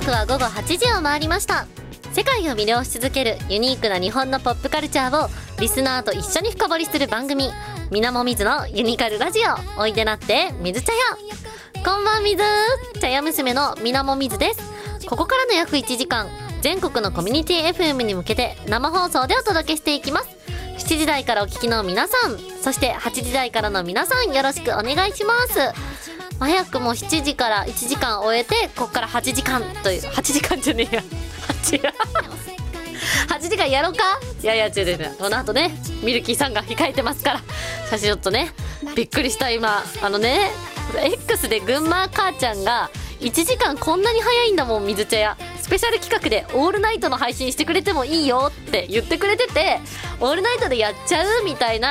刻は午後8時を回りました。世界を魅了し続けるユニークな日本のポップカルチャーをリスナーと一緒に深掘りする番組、みなもみずのユニカルラジオ。おいでなってみず茶屋。こんばんみず、茶屋娘のみなもみずです。ここからの約1時間、全国のコミュニティ FM に向けて生放送でお届けしていきます。7時台からお聞きの皆さん、そして8時台からの皆さん、よろしくお願いします。早くも7時から1時間終えて、ここから8時間という、8時間じゃねえや8時間やろうか。いやいや、違う、この後ねミルキーさんが控えてますから。写真ちょっとねびっくりした。今X で群馬母ちゃんが1時間こんなに早いんだもん水茶屋スペシャル企画でオールナイトの配信してくれてもいいよって言ってくれてて、オールナイトでやっちゃうみたいな